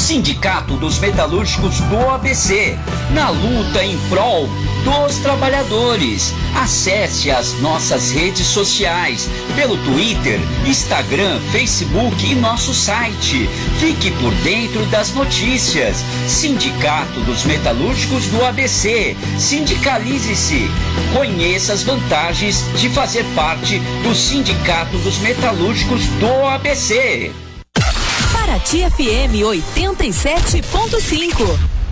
Sindicato dos Metalúrgicos do ABC, na luta em prol dos trabalhadores. Acesse as nossas redes sociais pelo Twitter, Instagram, Facebook e nosso site. Fique por dentro das notícias. Sindicato dos Metalúrgicos do ABC. Sindicalize-se. Conheça as vantagens de fazer parte do Sindicato dos Metalúrgicos do ABC. Paraty FM 87.5.